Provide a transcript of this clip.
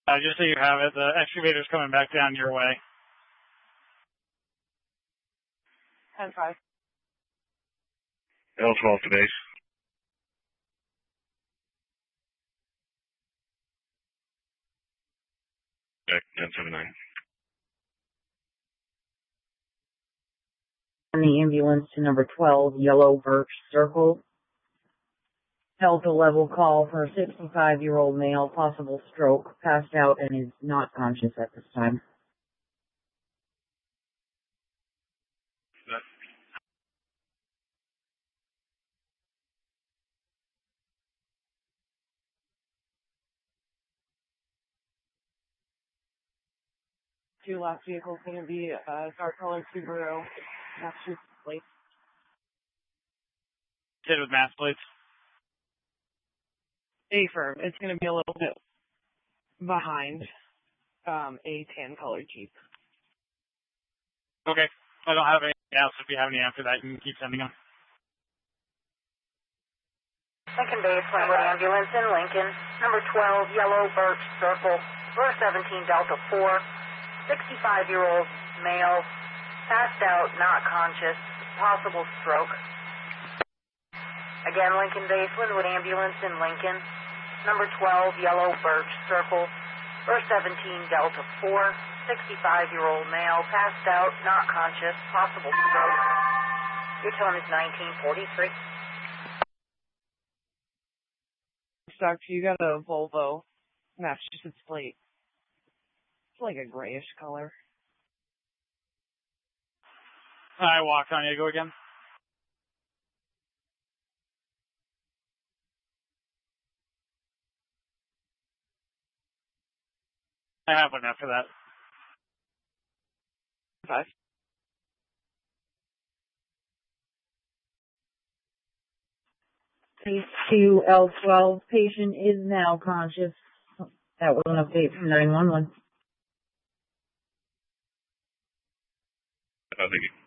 Just so you have it, the excavator's coming back down your way. 10-5. L12 to base. Check 1079. On the ambulance to number 12, Yellow Birch Circle. Delta level call for a 65-year-old male, possible stroke, passed out and is not conscious at this time. Two last vehicles going to be dark colored Subaru, Massachusetts plates. Hit with mass plates. A firm. It's going to be a little bit behind a tan colored Jeep. Okay. I don't have anything else. If you have any after that, you can keep sending them. Lincoln Base, Lamberт ambulance in Lincoln. Number 12, Yellow Birch Circle. Route 17 Delta 4. 65-year-old male, passed out, not conscious, possible stroke. Again, Lincoln Base, Linwood ambulance in Lincoln. Number 12, Yellow Birch Circle. Route 17 Delta 4. 65-year-old male, passed out, not conscious, possible stroke. Your tone is 1943. Sucks. You got a Volvo Massachusetts plate. It's like a grayish color. I walked on you. Go again. I have one after that. 5. Case 2 L12, patient is now conscious. That was an update from 911. Thank you.